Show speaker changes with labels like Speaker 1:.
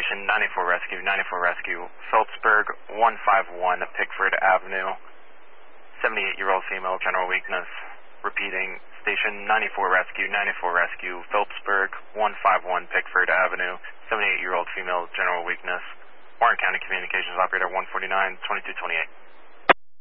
Speaker 1: Station 94 Rescue, 94 Rescue, Phillipsburg 151 Pickford Avenue, 78-year-old female, general weakness. Repeating, Station 94 Rescue, 94 Rescue, Phillipsburg 151 Pickford Avenue, 78-year-old female, general weakness. Warren County Communications Operator 149, 2228.